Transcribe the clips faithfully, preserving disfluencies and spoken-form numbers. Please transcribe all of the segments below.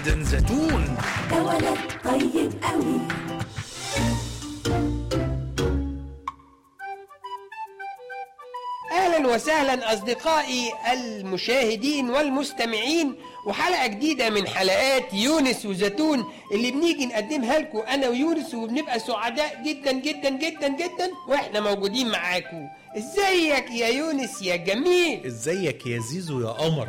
زيتون ده ولد طيب قوي. أهلا وسهلا أصدقائي المشاهدين والمستمعين، وحلقة جديدة من حلقات يونس وزيتون اللي بنيجي نقدمها لكم أنا ويونس، وبنبقى سعداء جدا جدا جدا جدا وإحنا موجودين معاكم. إزيك يا يونس يا جميل؟ ازيك يا زيزو يا قمر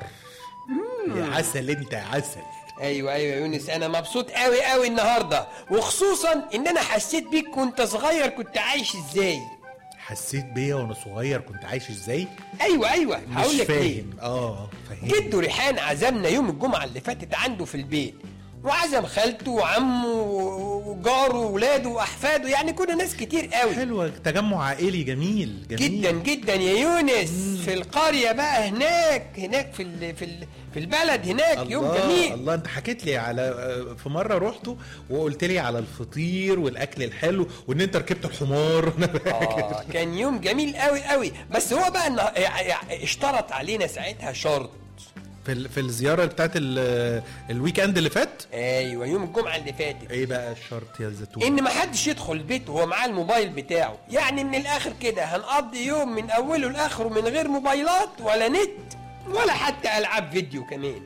يا عسل انت يا عسل. ايوه ايوه يا يونس، انا مبسوط قوي قوي النهارده، وخصوصا ان انا حسيت بيك وانت صغير كنت عايش ازاي. حسيت بيا وانا صغير كنت عايش ازاي؟ ايوه ايوه هقول مش لك ليه. فاهم. اه فاهم. جده ريحان عزمنا يوم الجمعه اللي فاتت عنده في البيت، وعزم خالته وعمه وجاره وولاده واحفاده، يعني كنا ناس كتير قوي. حلوة، تجمع عائلي جميل جميل جدا جدا يا يونس. مم. في القريه بقى هناك هناك في ال في ال في البلد هناك. الله يوم جميل. الله، انت حكيت لي على في مره رحته وقلت لي على الفطير والاكل الحلو وان انت ركبت الحمار. آه كان يوم جميل قوي قوي، بس هو بقى إنه اشترط علينا ساعتها شرط في ال- في الزياره بتاعت ال- الويك اند اللي فات. ايوه يوم الجمعه اللي فاتت. ايه بقى الشرط يا زيتون؟ ان ما حدش يدخل البيت وهو معاه الموبايل بتاعه، يعني من الاخر كده هنقضي يوم من اوله لاخره من غير موبايلات ولا نت ولا حتى العاب فيديو كمان.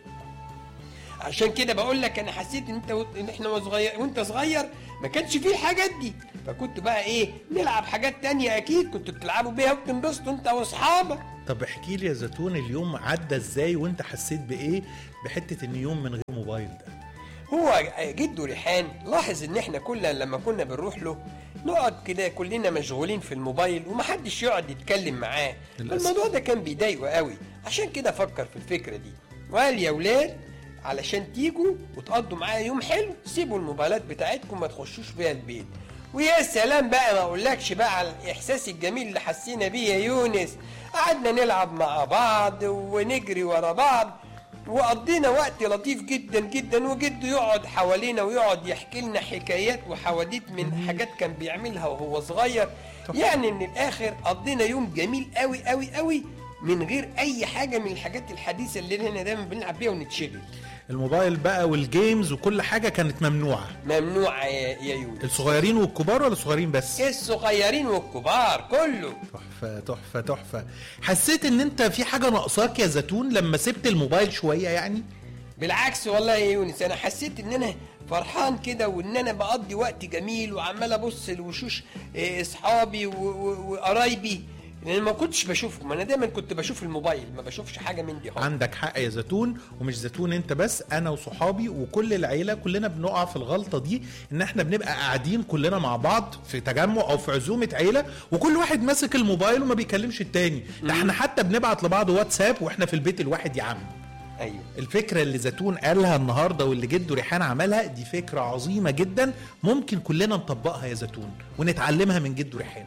عشان كده بقول لك انا حسيت ان انت و... ان احنا وصغير وانت صغير ما كانش فيه الحاجات دي، فكنت بقى ايه نلعب حاجات تانية. اكيد كنتوا بتلعبوا بيها وبتنبسطوا انت واصحابك. طب احكي لي يا زيتون، اليوم عدى ازاي وانت حسيت بايه بحته ان يوم من غير موبايل ده؟ هو جده ريحان لاحظ ان احنا كلنا لما كنا بنروح له نقعد كده كلنا مشغولين في الموبايل ومحدش يقعد يتكلم معاه. للأسف. الموضوع ده كان بيضايقه قوي، عشان كده فكر في الفكرة دي وقال يا ولاد علشان تيجوا وتقضوا معايا يوم حلو سيبوا الموبايلات بتاعتكم ما تخشوش بيها البيت. ويا سلام بقى، ما اقولكش بقى على الاحساس الجميل اللي حسينا بيه يا يونس. قعدنا نلعب مع بعض ونجري ورا بعض وقضينا وقت لطيف جدا جدا، وجده يقعد حوالينا ويقعد يحكي لنا حكايات وحواديت من حاجات كان بيعملها وهو صغير. يعني من الاخر قضينا يوم جميل قوي قوي قوي من غير اي حاجه من الحاجات الحديثه اللي احنا دايما بنلعب بيها ونتشغل. الموبايل بقى والجيمز وكل حاجه كانت ممنوعه. ممنوعه يا يا يونس. الصغيرين والكبار ولا الصغيرين بس؟ الصغيرين والكبار كله. تحفه تحفه تحفه. حسيت ان انت في حاجه ناقصاك يا زيتون لما سبت الموبايل شويه يعني؟ بالعكس والله يا يونس، انا حسيت ان انا فرحان كده وان انا بقضي وقت جميل وعمال ابص لوشوش إيه، اصحابي و- و- وقرايبي، لان ما كنتش بشوفهم. انا دايما كنت بشوف الموبايل ما بشوفش حاجه من دي خالص. عندك حق يا زيتون، ومش زيتون انت بس، انا وصحابي وكل العيله كلنا بنقع في الغلطه دي، ان احنا بنبقى قاعدين كلنا مع بعض في تجمع او في عزومه عيله وكل واحد ماسك الموبايل وما بيكلمش التاني. ده احنا حتى بنبعت لبعض واتساب واحنا في البيت الواحد يا عم. ايوه الفكره اللي زيتون قالها النهارده واللي جده ريحان عملها دي فكره عظيمه جدا، ممكن كلنا نطبقها يا زيتون ونتعلمها من جده ريحان.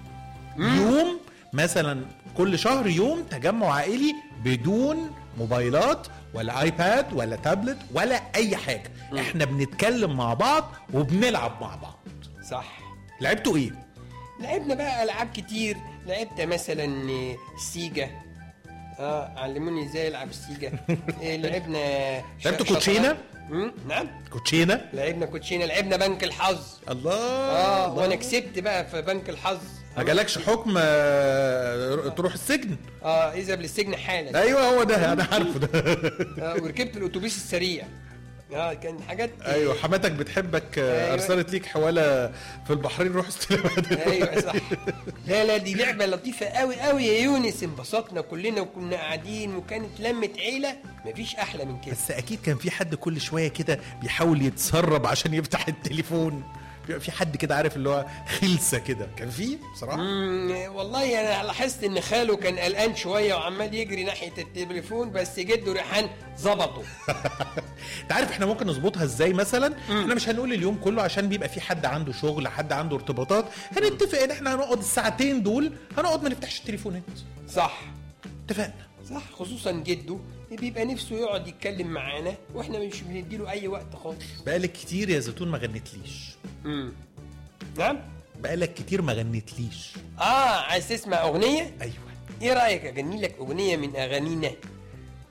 يوم مثلا كل شهر يوم تجمع عائلي بدون موبايلات ولا ايباد ولا تابلت ولا اي حاجه. مم. احنا بنتكلم مع بعض وبنلعب مع بعض. صح. لعبتوا ايه؟ لعبنا بقى العاب كتير. لعبت مثلا سيجا، اه علموني ازاي العب السيجا. إيه لعبنا ش- لعبت كوتشينة؟ شطرنج. مم، نعم كوتشينه. لعبنا كوتشينه. لعبنا بنك الحظ. الله. اه الله. وانا كسبت بقى في بنك الحظ. ما جالكش حكم آه، تروح السجن؟ اه اذهب للسجن حالا. ايوه هو ده انا عارفه ده. آه وركبت الاتوبيس السريع. اه كان حاجات. ايوه حماتك بتحبك. آه، أيوة. ارسلت ليك حواله في البحرين روح استلمها. ايوه صح. لا لا دي لعبه لطيفه قوي قوي يا يونس. انبسطنا كلنا وكنا قاعدين وكانت لمه عيله مفيش احلى من كده. بس اكيد كان في حد كل شويه كده بيحاول يتسرب عشان يفتح التليفون. بيبقى في حد كده عارف اللي هو خلسه كده، كان في بصراحه. امم والله انا لاحظت ان خاله كان قلقان شويه وعمال يجري ناحيه التليفون، بس جده ريحان ظبطه. انت عارف احنا ممكن نظبطها ازاي مثلا؟ احنا مش هنقول اليوم كله عشان بيبقى في حد عنده شغل، حد عنده ارتباطات. هنتفق ان احنا هنقعد الساعتين دول هنقعد ما نفتحش التليفونات. صح اتفقنا. صح. خصوصا جده بيبقى نفسه يقعد يتكلم معانا واحنا مش بنديله اي وقت خالص. بقالك كتير يا زيتون ما غنيتليش. امم نعم. بقالك كتير ما غنيتليش. اه عايز تسمع اغنيه؟ ايوه. ايه رايك اغني لك اغنيه من اغانينا؟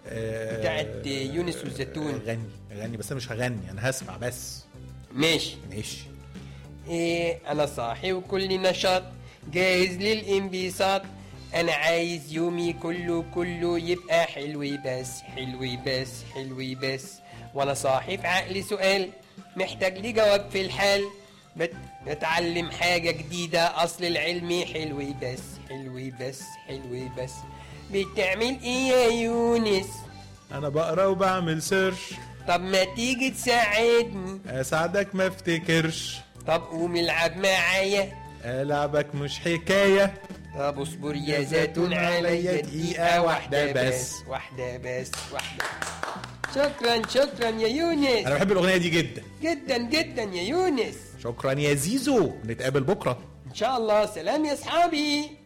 آه، بتاعت يونس والزيتون. غني غني بس انا مش هغني، انا هسمع بس. ماشي. ماشي. ايه انا صاحي وكل نشاط جاهز للانبساط، انا عايز يومي كله كله يبقى حلو بس حلو بس حلو بس، وانا صاحي في عقلي سؤال محتاج لي جواب في الحال، بت... بتعلم حاجة جديدة اصل العلم حلو بس حلو بس حلو بس. بتعمل ايه يا يونس؟ انا بقرا وبعمل سيرش. طب ما تيجي تساعدني؟ اساعدك ما افتكرش. طب قوم العب معايا. العبك مش حكايه. طب اصبر يا زيتون عليا دقيقة واحدة بس واحدة بس واحدة. شكرا شكرا يا يونس. انا بحب الاغنيه دي جدا جدا جدا يا يونس. شكرا يا زيزو، نتقابل بكره ان شاء الله. سلام يا اصحابي.